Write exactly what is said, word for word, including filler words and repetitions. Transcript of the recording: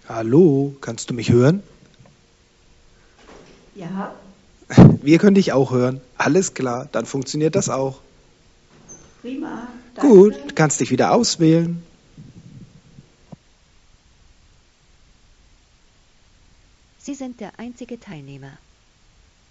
Hallo, kannst du mich hören? Ja, Wir können dich auch hören. Alles klar, dann funktioniert das auch. prima, Gut, danke. kannst dich wieder auswählen. Sie sind der einzige Teilnehmer.